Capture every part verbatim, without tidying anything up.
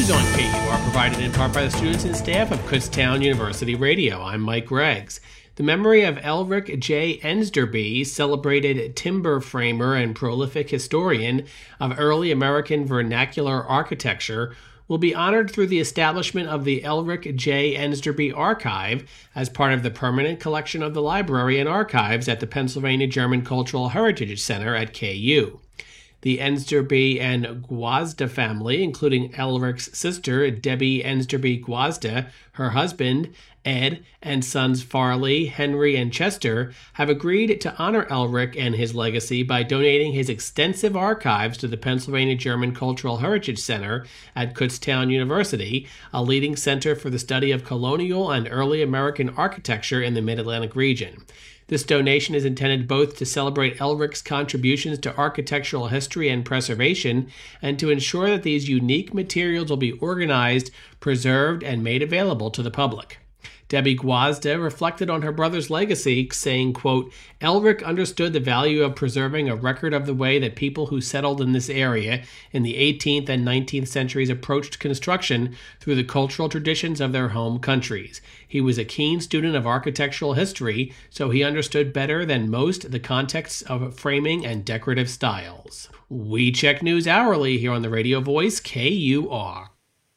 news on K U are provided in part by the students and staff of Kutztown University Radio. I'm Mike Reggs. The memory of Elric J. Enderby, celebrated timber framer and prolific historian of early American vernacular architecture, will be honored through the establishment of the Elric J. Enderby Archive as part of the permanent collection of the Library and Archives at the Pennsylvania German Cultural Heritage Center at K U. The Enderby and Guazda family, including Elric's sister, Debbie Enderby Guazda, her husband, Ed, and sons Farley, Henry, and Chester, have agreed to honor Elric and his legacy by donating his extensive archives to the Pennsylvania German Cultural Heritage Center at Kutztown University, a leading center for the study of colonial and early American architecture in the Mid-Atlantic region. This donation is intended both to celebrate Elric's contributions to architectural history and preservation, and to ensure that these unique materials will be organized, preserved, and made available to the public. Debbie Guazda reflected on her brother's legacy, saying, quote, Elric understood the value of preserving a record of the way that people who settled in this area in the eighteenth and nineteenth centuries approached construction through the cultural traditions of their home countries. He was a keen student of architectural history, so he understood better than most the contexts of framing and decorative styles. We check news hourly here on the radio voice K U R.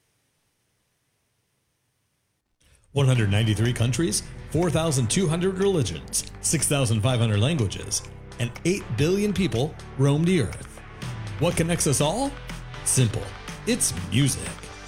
one hundred ninety-three countries, four thousand two hundred religions, six thousand five hundred languages, and eight billion people roam the earth. What connects us all? Simple. It's music.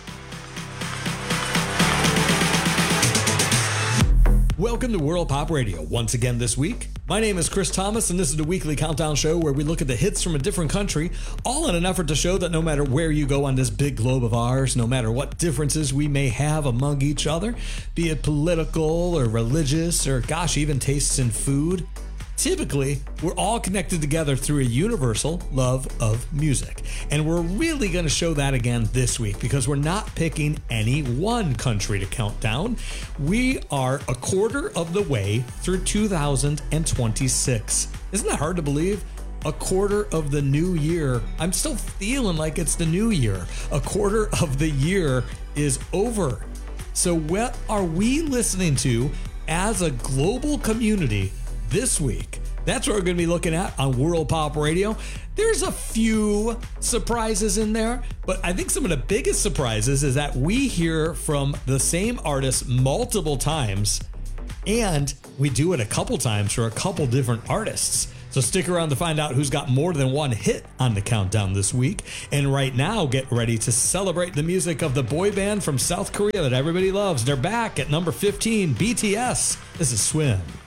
Welcome to World Pop Radio once again this week. My name is Chris Thomas, and this is the weekly countdown show where we look at the hits from a different country, all in an effort to show that no matter where you go on this big globe of ours, no matter what differences we may have among each other, be it political or religious or, gosh, even tastes in food, typically, we're all connected together through a universal love of music. And we're really going to show that again this week because we're not picking any one country to count down. We are a quarter of the way through two thousand twenty-six. Isn't that hard to believe? A quarter of the new year. I'm still feeling like it's the new year. A quarter of the year is over. So what are we listening to as a global community this week? That's what we're going to be looking at on World Pop Radio. There's a few surprises in there, but I think some of the biggest surprises is that we hear from the same artist multiple times, and we do it a couple times for a couple different artists. So stick around to find out who's got more than one hit on the countdown this week. And right now, get ready to celebrate the music of the boy band from South Korea that everybody loves. They're back at number fifteen, B T S. This is Swim.